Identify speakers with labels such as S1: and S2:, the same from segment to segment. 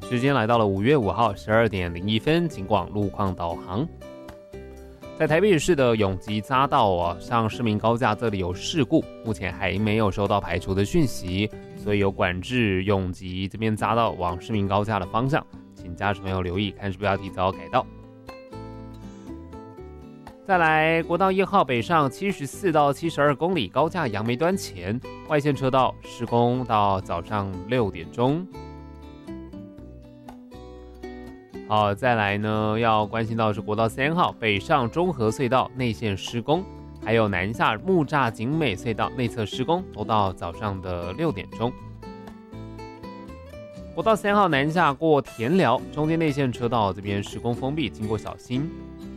S1: 时间来到了5月5号12点01分，警广路况导航。在台北市的永吉匝道上市民高架这里有事故，目前还没有收到排除的讯息，所以有管制永吉这边匝道往市民高架的方向，请驾驶朋友留意，看是不是要提早改道。再来，国道1号北上74到72公里，高架杨梅端前外线车道施工到早上6点钟。好，再来呢，要关心到的是国道3号北上中和隧道内线施工，还有南下木栅景美隧道内侧施工，都到早上的6点钟。国道3号南下过田寮，中间内线车道这边施工封闭，经过小心。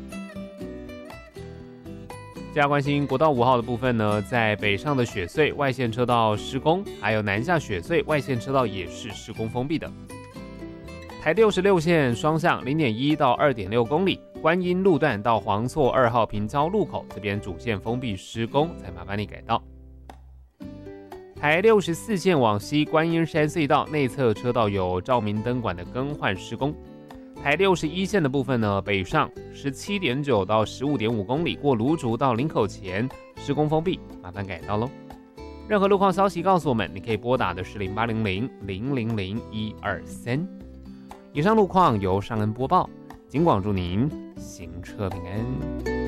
S1: 接下来关心国道5号的部分呢，在北上的雪隧外线车道施工，还有南下雪隧外线车道也是施工封闭的。台66线双向 0.1 到 2.6 公里，观音路段到黄厝2号平交路口这边主线封闭施工，才麻烦你改道。台64线往西观音山隧道内侧车道有照明灯管的更换施工。台61线的部分呢，北上 17.9 到 15.5 公里，过芦竹到林口前施工封闭，麻烦改道咯。任何路况消息告诉我们，你可以拨打的是0800-000-123。以上路况由尚恩播报，警广祝您行车平安。